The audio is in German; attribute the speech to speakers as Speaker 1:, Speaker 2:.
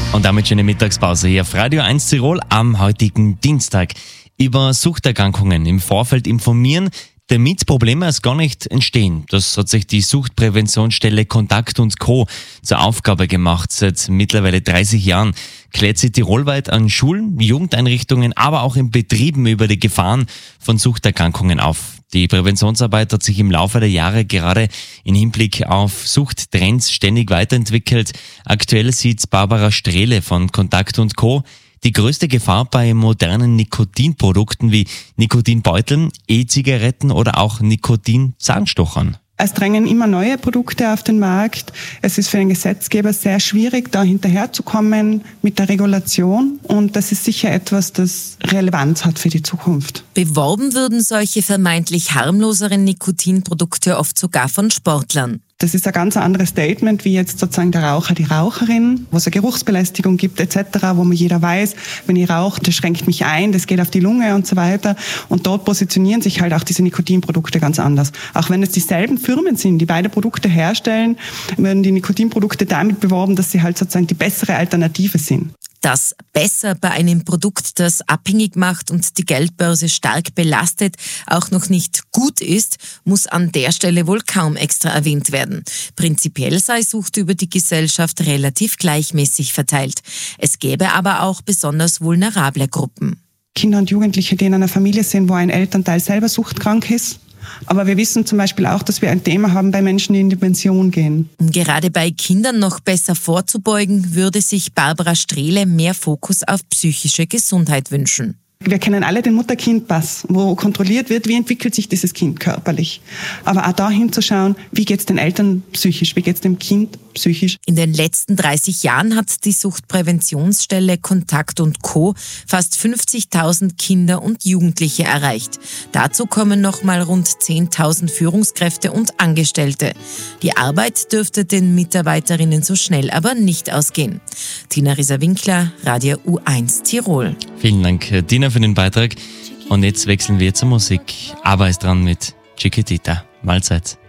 Speaker 1: Und damit schöne Mittagspause hier auf Radio 1 Tirol am heutigen Dienstag. Über Suchterkrankungen im Vorfeld informieren, damit Probleme erst gar nicht entstehen. Das hat sich die Suchtpräventionsstelle Kontakt & Co. zur Aufgabe gemacht. Seit mittlerweile 30 Jahren klärt sie tirolweit an Schulen, Jugendeinrichtungen, aber auch in Betrieben über die Gefahren von Suchterkrankungen auf. Die Präventionsarbeit hat sich im Laufe der Jahre gerade im Hinblick auf Suchttrends ständig weiterentwickelt. Aktuell sieht Barbara Strehle von Kontakt & Co. die größte Gefahr bei modernen Nikotinprodukten wie Nikotinbeuteln, E-Zigaretten oder auch Nikotinzahnstochern.
Speaker 2: Es drängen immer neue Produkte auf den Markt. Es ist für den Gesetzgeber sehr schwierig, da hinterherzukommen mit der Regulation. Und das ist sicher etwas, das Relevanz hat für die Zukunft.
Speaker 3: Beworben würden solche vermeintlich harmloseren Nikotinprodukte oft sogar von Sportlern.
Speaker 2: Das ist ein ganz anderes Statement, wie jetzt sozusagen der Raucher, die Raucherin, wo es eine Geruchsbelästigung gibt etc., wo man jeder weiß, wenn ich rauche, das schränkt mich ein, das geht auf die Lunge und so weiter. Und dort positionieren sich halt auch diese Nikotinprodukte ganz anders. Auch wenn es dieselben Firmen sind, die beide Produkte herstellen, werden die Nikotinprodukte damit beworben, dass sie halt sozusagen die bessere Alternative sind.
Speaker 3: Das besser bei einem Produkt, das abhängig macht und die Geldbörse stark belastet, auch noch nicht gut ist, muss an der Stelle wohl kaum extra erwähnt werden. Prinzipiell sei Sucht über die Gesellschaft relativ gleichmäßig verteilt. Es gäbe aber auch besonders vulnerable Gruppen.
Speaker 2: Kinder und Jugendliche, die in einer Familie sind, wo ein Elternteil selber suchtkrank ist. Aber wir wissen zum Beispiel auch, dass wir ein Thema haben bei Menschen, die in die Pension gehen.
Speaker 3: Um gerade bei Kindern noch besser vorzubeugen, würde sich Barbara Strehle mehr Fokus auf psychische Gesundheit wünschen.
Speaker 2: Wir kennen alle den Mutter-Kind-Pass, wo kontrolliert wird, wie entwickelt sich dieses Kind körperlich. Aber auch da hinzuschauen, wie geht es den Eltern psychisch, wie geht es dem Kind psychisch.
Speaker 3: In den letzten 30 Jahren hat die Suchtpräventionsstelle Kontakt & Co. fast 50.000 Kinder und Jugendliche erreicht. Dazu kommen nochmal rund 10.000 Führungskräfte und Angestellte. Die Arbeit dürfte den Mitarbeiterinnen so schnell aber nicht ausgehen. Tina Rieser-Winkler, Radio U1 Tirol.
Speaker 1: Vielen Dank, Tina, für den Beitrag. Und jetzt wechseln wir zur Musik. Aber ist dran mit Chiquitita. Mahlzeit.